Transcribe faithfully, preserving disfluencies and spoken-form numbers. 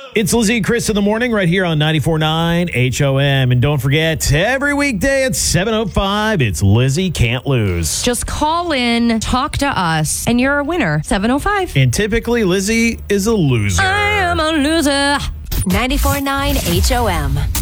It's Lizzie and Chris in the morning right here on ninety-four point nine H O M. And don't forget, every weekday at seven oh five, it's Lizzie Can't Lose. Just call in, talk to us, and you're a winner. seven oh five. And typically, Lizzie is a loser. I am a loser. ninety-four point nine H O M.